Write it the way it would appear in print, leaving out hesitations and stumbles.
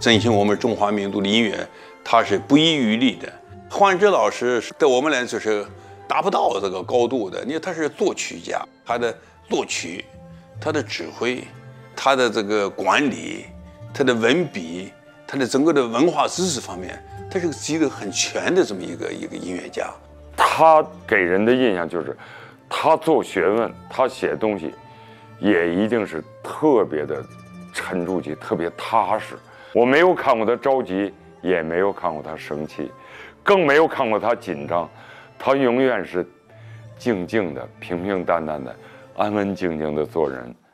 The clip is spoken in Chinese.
振兴我们中华民族的音乐，他是不遗余力的。黄志老师对我们来说是达不到这个高度的，因为他是作曲家，他的作曲、他的指挥、他的这个管理、他的文笔、他的整个的文化知识方面，他是一个很全的这么一个音乐家。 他给人的印象就是，他做学问，他写东西，也一定是特别的沉住气，特别踏实。我没有看过他着急，也没有看过他生气，更没有看过他紧张。他永远是静静的、平平淡淡的、安安静静的做人。